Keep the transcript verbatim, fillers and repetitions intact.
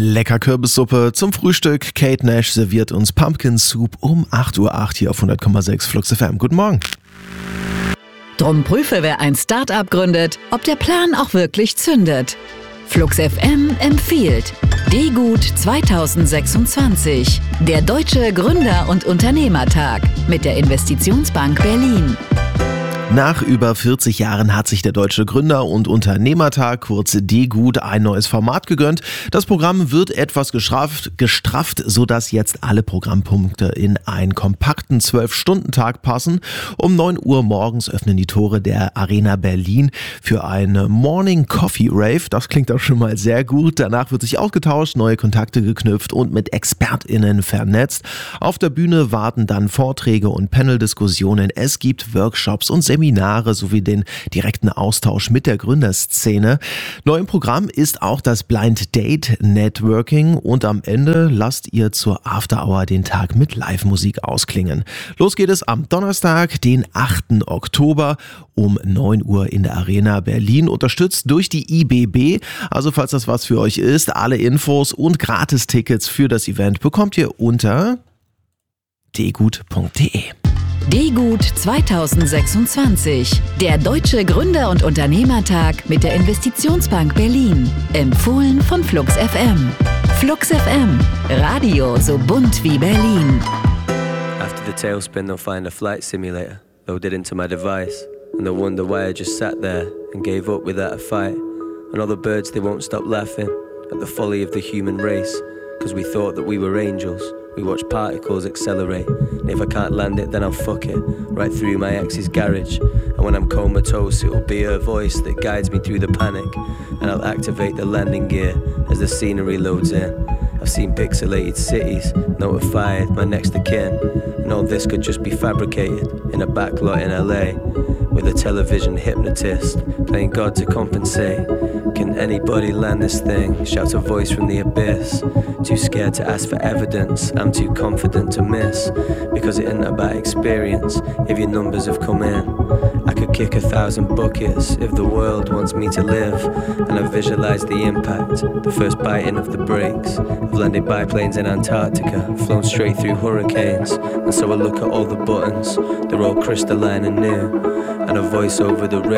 Lecker Kürbissuppe zum Frühstück. Kate Nash serviert uns Pumpkin Soup um acht Uhr acht hier auf hundert Komma sechs Flux F M. Guten Morgen. Drum prüfe, wer ein Start-up gründet, ob der Plan auch wirklich zündet. Flux F M empfiehlt D-Gut zwanzig sechsundzwanzig, der Deutsche Gründer- und Unternehmertag mit der Investitionsbank Berlin. Nach über vierzig Jahren hat sich der Deutsche Gründer- und Unternehmertag, kurz D-Gut, ein neues Format gegönnt. Das Programm wird etwas gestrafft, gestrafft, sodass jetzt alle Programmpunkte in einen kompakten zwölf-Stunden-Tag passen. Um neun Uhr morgens öffnen die Tore der Arena Berlin für eine Morning Coffee Rave. Das klingt doch schon mal sehr gut. Danach wird sich ausgetauscht, neue Kontakte geknüpft und mit ExpertInnen vernetzt. Auf der Bühne warten dann Vorträge und Panel-Diskussionen. Es gibt Workshops und Seminare. Seminare sowie den direkten Austausch mit der Gründerszene. Neu im Programm ist auch das Blind Date Networking und am Ende lasst ihr zur After Hour den Tag mit Live-Musik ausklingen. Los geht es am Donnerstag, den achten Oktober um neun Uhr in der Arena Berlin, unterstützt durch die I B B. Also falls das was für euch ist, alle Infos und Gratistickets für das Event bekommt ihr unter d gut punkt d e. D-Gut zwanzig sechsundzwanzig, der Deutsche Gründer- und Unternehmertag mit der Investitionsbank Berlin. Empfohlen von Flux F M. Flux F M, Radio so bunt wie Berlin. After the tailspin, they'll find a flight simulator loaded into my device, and they'll wonder why I just sat there and gave up without a fight. And all the birds, they won't stop laughing at the folly of the human race, cause we thought that we were angels. We watch particles accelerate, and if I can't land it, then I'll fuck it right through my ex's garage. And when I'm comatose, it'll be her voice that guides me through the panic, and I'll activate the landing gear as the scenery loads in. I've seen pixelated cities, notified my next of kin, and all this could just be fabricated in a backlot in L A, with a television hypnotist playing God to compensate. Can anybody land this thing? Shouts a voice from the abyss. Too scared to ask for evidence, I'm too confident to miss, because it isn't about experience if your numbers have come in. I could kick a thousand buckets if the world wants me to live, and I visualize the impact, the first biting of the brakes. I've landed biplanes in Antarctica, flown straight through hurricanes, and so I look at all the buttons, they're all crystalline and new, and a voice over the radio